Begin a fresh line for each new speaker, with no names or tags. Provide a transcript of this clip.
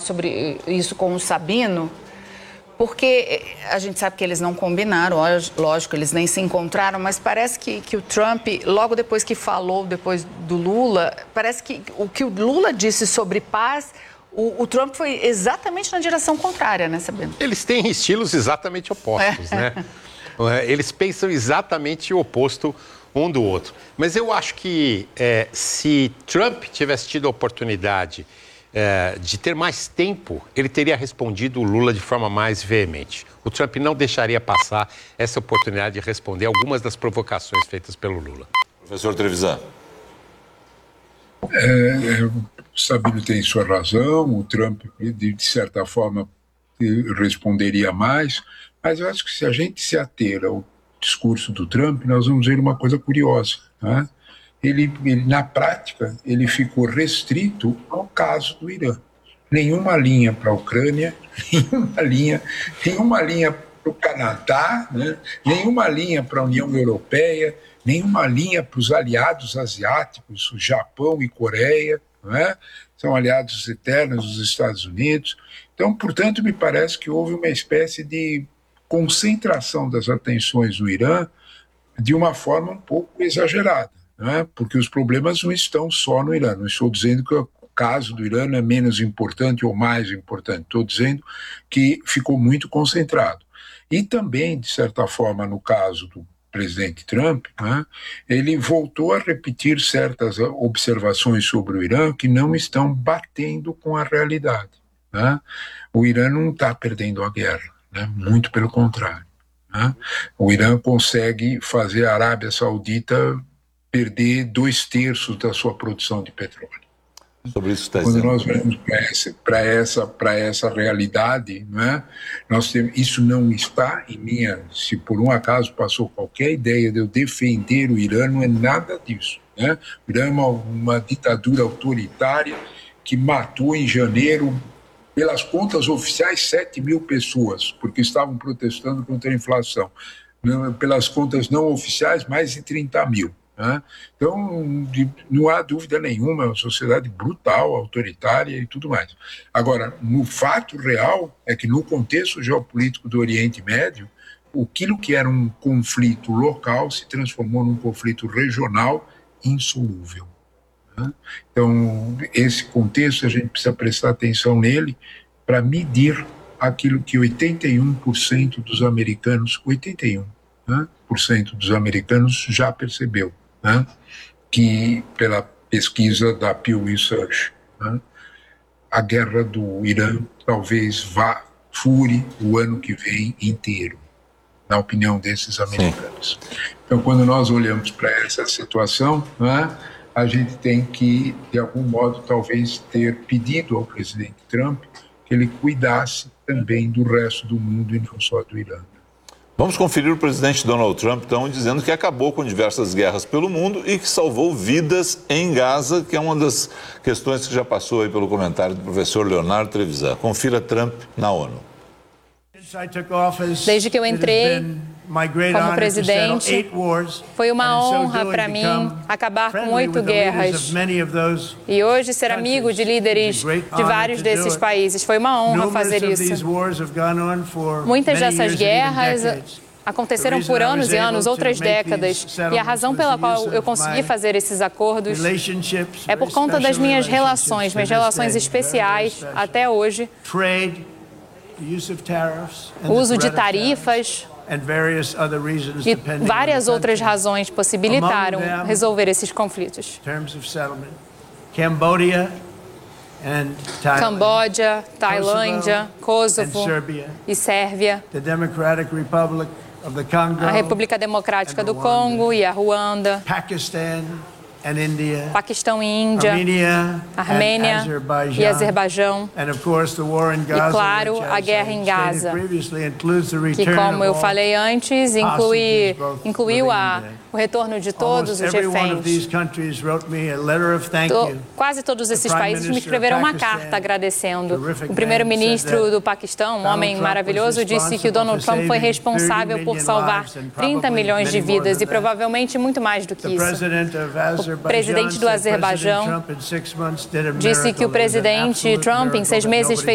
sobre isso com o Sabino, porque a gente sabe que eles não combinaram, lógico, eles nem se encontraram, mas parece que o Trump, logo depois que falou, depois do Lula, parece que o que o Lula disse sobre paz, o Trump foi exatamente na direção contrária, né, Sabino?
Eles têm estilos exatamente opostos, né? Eles pensam exatamente o oposto um do outro. Mas eu acho que se Trump tivesse tido a oportunidade de ter mais tempo, ele teria respondido o Lula de forma mais veemente. O Trump não deixaria passar essa oportunidade de responder algumas das provocações feitas pelo Lula.
Professor Trevisan.
O Sabino tem sua razão, o Trump, de certa forma, responderia mais, mas eu acho que se a gente se ater ao discurso do Trump, nós vamos ver uma coisa curiosa, né? Ele, na prática, ele ficou restrito ao caso do Irã. Nenhuma linha para a Ucrânia, nenhuma linha para o Canadá, né? Nenhuma linha para a União Europeia, nenhuma linha para os aliados asiáticos, o Japão e Coreia, né? São aliados eternos dos Estados Unidos. Então, portanto, me parece que houve uma espécie de concentração das atenções no Irã de uma forma um pouco exagerada, né? Porque os problemas não estão só no Irã. Não estou dizendo que o caso do Irã é menos importante ou mais importante. Estou dizendo que ficou muito concentrado. E também, de certa forma, no caso do presidente Trump, né, ele voltou a repetir certas observações sobre o Irã que não estão batendo com a realidade, né? O Irã não está perdendo a guerra, né? Muito pelo contrário, né? O Irã consegue fazer a Arábia Saudita perder 2/3 da sua produção de petróleo.
Sobre isso está
Quando nós olhamos para essa realidade, né, isso não está em minha. Se por um acaso passou qualquer ideia de eu defender o Irã, não é nada disso, né? O Irã é uma ditadura autoritária que matou em janeiro, pelas contas oficiais, 7 mil pessoas, porque estavam protestando contra a inflação. Pelas contas não oficiais, mais de 30 mil. Então, não há dúvida nenhuma, é uma sociedade brutal, autoritária e tudo mais. Agora, no fato real é que no contexto geopolítico do Oriente Médio, aquilo que era um conflito local se transformou num conflito regional insolúvel. Então, esse contexto a gente precisa prestar atenção nele para medir aquilo que 81% dos americanos, 81% dos americanos já percebeu, né? Que pela pesquisa da Pew Research, né, a guerra do Irã talvez fure o ano que vem inteiro, na opinião desses americanos. Sim. Então, quando nós olhamos para essa situação, né, a gente tem que, de algum modo, talvez ter pedido ao presidente Trump que ele cuidasse também do resto do mundo e não só do Irã.
Vamos conferir o presidente Donald Trump, então, dizendo que acabou com diversas guerras pelo mundo e que salvou vidas em Gaza, que é uma das questões que já passou aí pelo comentário do professor Leonardo Trevisan. Confira Trump na ONU.
Desde que eu entrei como presidente, foi uma honra para mim acabar com 8 guerras e hoje ser amigo de líderes de vários desses países. Foi uma honra fazer isso. Muitas dessas guerras aconteceram por anos e anos, outras décadas, e a razão pela qual eu consegui fazer esses acordos é por conta das minhas relações especiais até hoje. O uso de tarifas e várias outras razões possibilitaram resolver esses conflitos. Camboja, Tailândia, Kosovo e Sérvia, a República Democrática do Congo e a Ruanda, Paquistão e Índia, Armênia e Azerbaijão e, claro, a guerra em Gaza, que, como eu falei antes, incluiu o retorno de todos os reféns. Quase todos esses países me escreveram uma carta agradecendo. O primeiro-ministro do Paquistão, um homem maravilhoso, disse que o Donald Trump foi responsável por salvar 30 milhões de vidas e provavelmente muito mais do que isso. O presidente do Azerbaijão disse que o presidente Trump, em 6 meses, fez